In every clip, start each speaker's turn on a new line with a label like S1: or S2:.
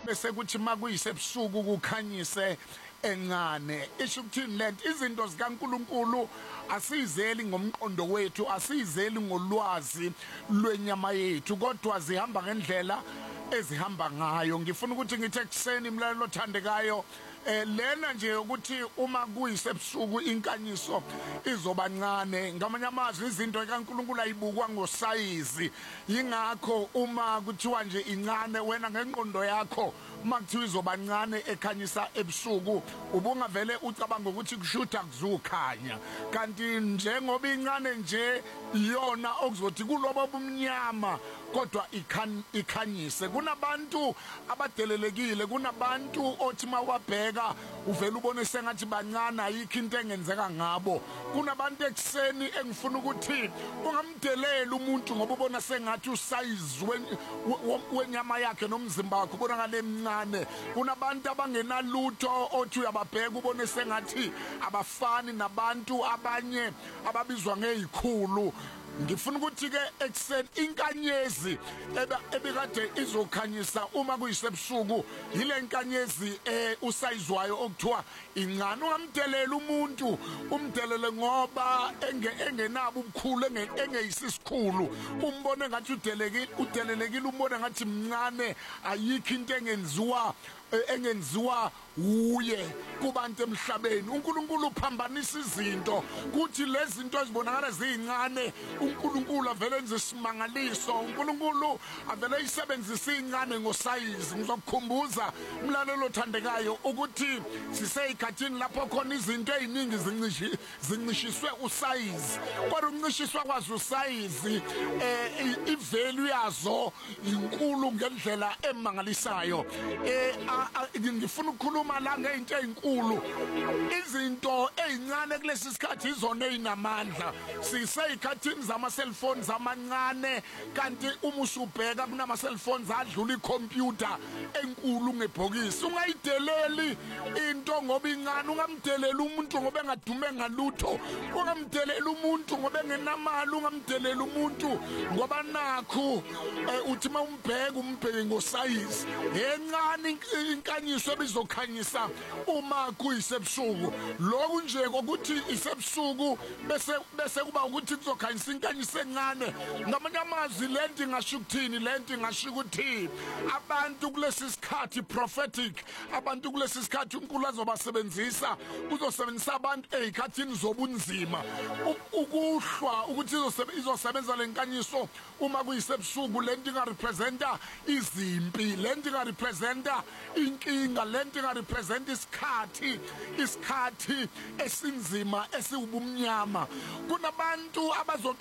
S1: bese kuthi makuyise ebusuku kukhanyise encane. Isho ukuthini lento? Izinto zikaNkuluNkulu asizeli ngomqondo wethu, asizeli ngolwazi lwenyama yethu, kodwa zihamba ngendlela ezihamba ngayo. Ngifuna ukuthi ngithi ekseni mlalelo othandekayo, lena nje ukuthi uma kuyisebusuku inkanyiso izoba ncane. Ngamanye amazwi izinto kaNkuluNkulu ayibukwa ngosayizi, yingakho uma kuthiwa nje incane, wena ngenqondo yakho makuthiwa izoba ncane ekhanyisa ebusuku ubungavele ucabanga ukuthi kushuda kuzukhanya, kanti njengoba incane nje iyona okuzothi kulobo bumnyama kodwa ikhanyise. Kunabantu abadelelekile, kunabantu othi mawabheka uvela ubone sengathi bancane, ayikho into engenzeka ngabo. Kunabantu ekseni engifuna ukuthi ungamdelela umuntu ngoba ubona sengathi usize wenyama yakhe nomzimba wakhe ubona ngale mncane. Kunabantu abangenalutho othi uyababheka ubone sengathi abafani nabantu abanye ababizwa ngezikhulu. Ngifuna ukuthi ke ekseni inkanyezi ebekade izokhanyisa uma kuyisebusuku yile nkanyezi usayizwayo okuthiwa incane. Ungamdelela umuntu, umdelele ngoba engenabo ubukhulu, engeyisisikhulu, umbone ngathi udelelekile, umbone ngathi mncane, ayikho into engenziwa uye kubantu emhlabeni. uNkulunkulu uphambanisa izinto kuthi lezi zinto ezibonakala ziyincane uNkulunkulu avele enze isimangaliso. uNkulunkulu avele isebenzisa incane ngosayizi. Ngizokukhumbuza mlalelo othandekayo ukuthi siseyikhathini lapho khona izinto eziningi zincishiswe usayizi, kodwa uncishiswa kwazo usayizi ivalue yazo inkulu ngendlela emangalisayo. Ngifuna ukukhuluma la ngeinto ezinkulu. Izinto ezincane kulesi sikhathi izona ezinamandla. Siseyikhathini zama cellphones amancane, kanti uma usubheka kunama cellphones adlula ikhompyutha enkulu ngebhokisi. Ungayideleli into ngoba incane, ungamdelela umuntu ngoba engadume ngalutho, ungamdelela umuntu ngoba engenamali, ungamdelela umuntu ngoba nakho uthi umbheke ngosayizi. Encane inkanyiso ebizokhanyisa uma kuyisebusuku. Lokhu nje kokuthi isebusuku bese kuba ukuthi kuzokhanyisa inkanyiso encane. Ngamanye amazwi lento ingasho ukuthini? Lento ingasho ukuthi abantu kulesi sikhathi prophetic, abantu kulesi sikhathi uNkulunkulu azobasebenzisa, uzosebenzisa abantu ezikhathini zobunzima ukuhlwa ukuthi izosebenza lenkanyiso uma kuyisebusuku. Lento ingarepresenta izimpi, lento ingarepresenta inkinga, lento ingarepresenta isikhathi esinzima esiwubumnyama. Kunabantu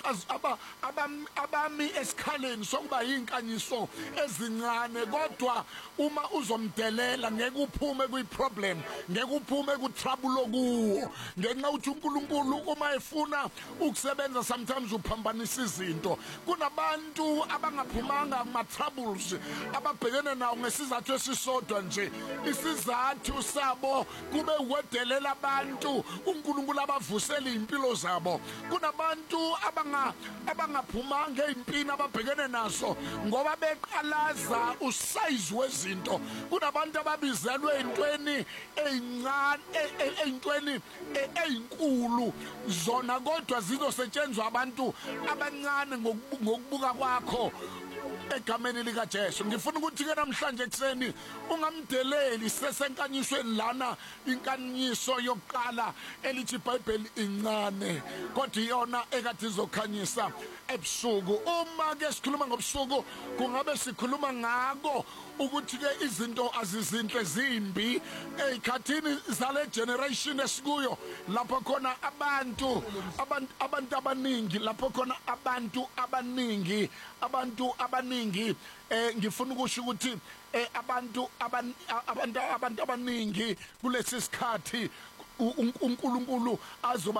S1: abami esikhaleni sokuba yinkanyiso ezincane, kodwa uma uzomdelela ngeke uphume kwiproblem, ngeke uphume kutrouble okuwo, ngenxa ukuthi uNkulunkulu uma efuna ukusebenza sometimes uphambanisa izinto. Kunabantu abangaphumanga kuma troubles ababhekene nawo ngesizathu esisodwa nje, isizathu sabo kube ukwedelela abantu uNkulunkulu abavusela impilo zabo. Kunabantu abangaphumanga ezimpini ababhekene nazo ngoba beqalaza usize wezinto. Kunabantu ababizelwe ezintweni ezincane, ezintweni ezinkulu zona kodwa zizosetshenzwa abantu abancane ngokubuka kwakho egameni likaJesu. Ngifuna ukuthi ke namhlanje ekseni ungamdeleli sesenkanyisweni lana, inkanyiso yokuqala elithi iBhayibheli incane kodwa iyona ekade izokhanyisa ebusuku. Uma ke sikhuluma ngobusuku kungabe sikhuluma ngako ukuthi ke izinto azizinhle zimbi ezikhathini zale generation esikuyo, lapho khona abantu abaningi, lapho khona abantu abaningi ngifuna ukusho ukuthi abantu abaningi kulesi sikhathi uNkulunkulu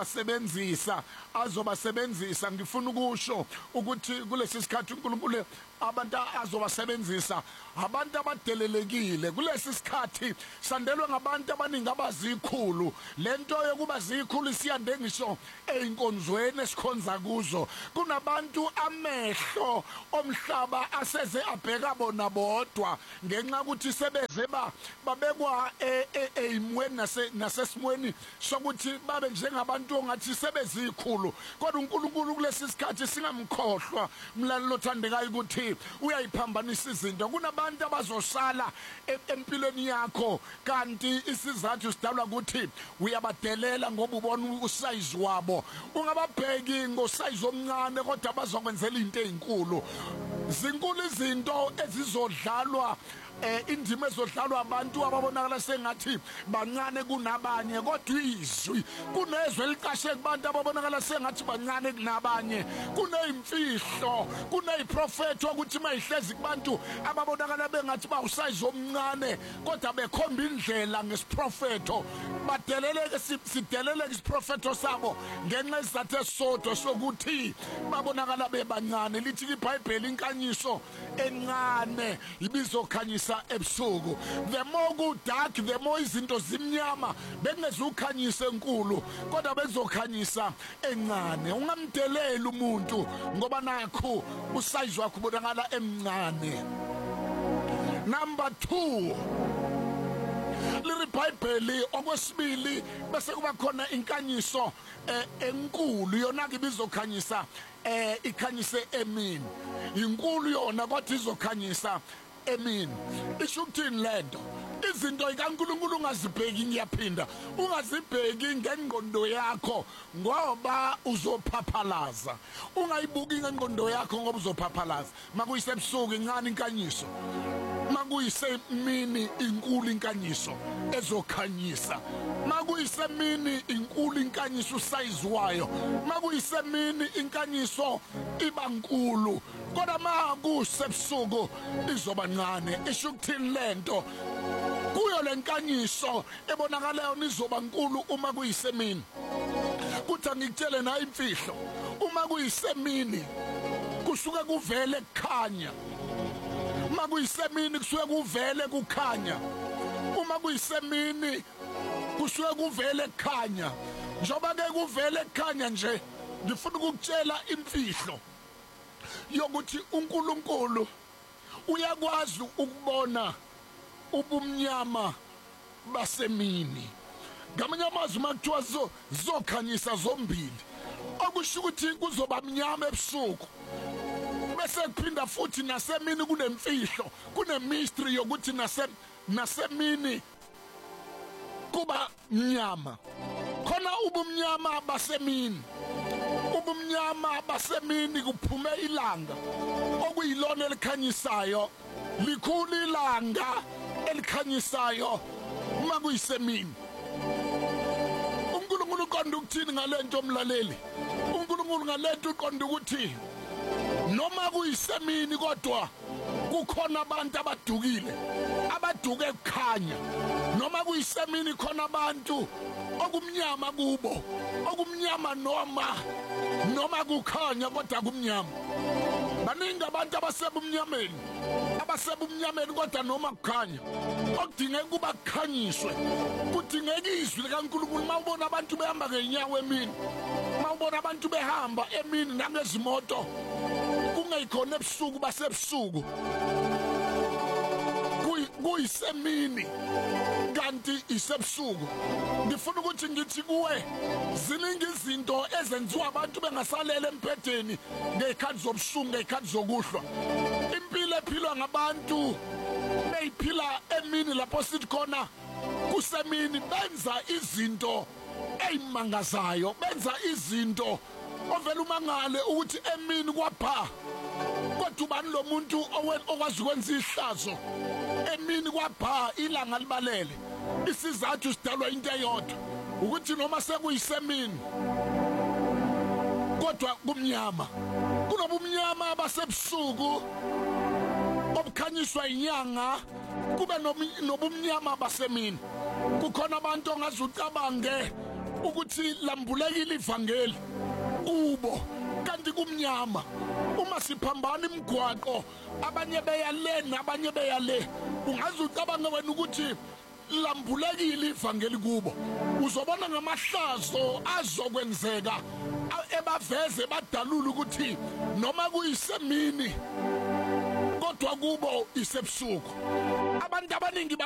S1: azobasebenzisa. Ngifuna ukusho ukuthi kulesi sikhathi uNkulunkulu abantu azobasebenzisa abantu abadelelekile kulesi sikhathi sandelwe ngabantu abaningi abazikhulu lento yokuba zikhulu siyande ngisho einkonzweni esikhonza kuzo kunabantu amehlo omhlaba aseze abheka bona bodwa ngenxa ukuthi sebeze babekwa eimweni nasesimweni sokuthi babe njengabantu ongathi sebezikhulu kodwa uNkulunkulu kulesi sikhathi singamkhohlwa mlalelo othandekayo ukuthi uyayiphambanisa izinto kunabantu abazosala empilweni yakho kanti isizathu sidalwa ukuthi uyabadelela ngoba ubona usize wabo ungababheki ngosize omncane kodwa bazokwenzela into ezinkulu zinkulu izinto ezizodlalwa indima ezodlalwa abantu ababonakala sengathi bancane kunabanye kodwa izwi kunezwe elicashe kubantu ababonakala sengathi bancane kunabanye kunezimfihlo kuneziprofethi ukuthi mayihlezi kubantu ababonakala bengathi bawusize omncane kodwa bekhomba indlela ngesiprofeto badeleleke sideleleke isiprofeto sabo ngenxa isizathu esisodwa sokuthi babonakala bebancane lithi iBhayibheli inkanyiso encane ibizokhanyisa ebusuku the more ku dark the more izinto zimnyama bengezukhanyisa enkulu kodwa bezokhanyisa encane ungamdeleli umuntu ngoba nakho usize wakho ubonakala emncane number 2 liBhayibheli okwesibili bese kuba khona inkanyiso enkulu yona ke bizokhanyisa ikhanyise emini inkulu yona kodwa izokhanyisa emini isho ukuthini lento izinto ikaNkulunkulu ungazibheki ngiyaphinda ungazibheki ngengqondo yakho ngoba uzophaphalaza ungayibuki ngengqondo yakho ngoba uzophaphalaza makuyisebusuku incane inkanyiso makuyisemini inkulu inkanyiso ezokhanyisa makuyisemini inkulu inkanyiso usize wayo makuyisemini inkanyiso iba nkulu kodwa makusebusuku izoba ncane isho ukuthini lento kuyo lenkanyiso ebonakalayo nizoba nkulu uma kuyisemini kuthi ngikutshele na imfihlo uma kuyisemini kusuke kuvele kukhanya uma kuyisemini kusuke kuvele kukhanya uma kuyisemini kusuke kuvele kukhanya njoba ke kuvele kukhanya nje ngifuna ukukutshela imfihlo yokuthi uNkulunkulu uyakwazi ukubona ubumnyama basemini ngamanye amazwi makuthiwa zokhanyisa zombili okusho ukuthi kuzoba mnyama ebusuku bese kuphinda futhi nasemini kunemfihlo kunemystery yokuthi nasemini kuba mnyama khona ubumnyama basemini ubumnyama basemini kuphume ilanga okuyilona elikhanyisayo likhulu ilanga elikhanyisayo uma kuyisemini uNkulunkulu uqonda ukuthini ngalento omlaleli uNkulunkulu ngalento uqonda ukuthi noma kuyisemini kodwa kukhona abantu abadukile abaduke ukukhanya noma kuyisemini khona abantu okumnyama kubo okumnyama noma kukhanya kodwa kumnyama baningi abantu abasebumnyameni kodwa noma kukhanya okudingeka kuba kukhanyiswe kudingeka izwi likaNkulunkulu mawubona abantu behamba ngeenyawo emini mawubona abantu behamba emini nangezimoto kungayikhona ebusuku basebusuku kuyisemini kanti isebusuku ngifuna ukuthi ngithi kuwe ziningi izinto ezenziwa abantu bengasalele empedeni ngekhathi zobusuku ngekhathi zokuhlwa impilo ephilwa ngabantu beyiphila emini lapho sithi khona kusemini benza izinto ezimangazayo benza izinto ovela umangale ukuthi emini kwapha kodwa ubani lo muntu okwazi ukwenza ihlazo emini kwapha ilanga libalele isizathu sidalwa into eyodwa ukuthi noma sekuyisemini kodwa kumnyama kunobumnyama basebusuku obukhanyiswa inyanga kube nobumnyama basemini kukhona abantu ongazucabange ukuthi lambulekile ivangeli kubo kanti kumnyama. Uma siphambana imigwaqo abanye beyale nabanye beyale, ungaze ucabanga wena ukuthi lambulekile ivangeli kubo. Uzobona ngamahlazo azokwenzeka ebaveze badalula ukuthi noma kuyisemini kodwa kubo isebusuku. Abantu abaningi